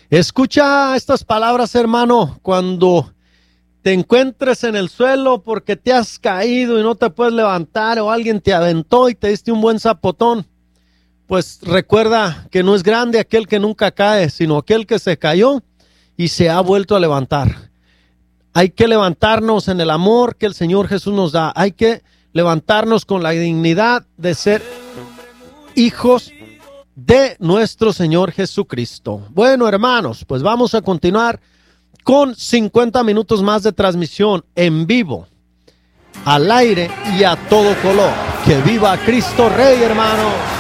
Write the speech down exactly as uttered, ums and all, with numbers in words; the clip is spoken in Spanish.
Escucha estas palabras, hermano, cuando te encuentres en el suelo porque te has caído y no te puedes levantar, o alguien te aventó y te diste un buen zapotón. Pues recuerda que no es grande aquel que nunca cae, sino aquel que se cayó y se ha vuelto a levantar. Hay que levantarnos en el amor que el Señor Jesús nos da. Hay que levantarnos con la dignidad de ser hijos de nuestro Señor Jesucristo. Bueno, hermanos, pues vamos a continuar con cincuenta minutos más de transmisión en vivo, al aire y a todo color. ¡Que viva Cristo Rey, hermanos!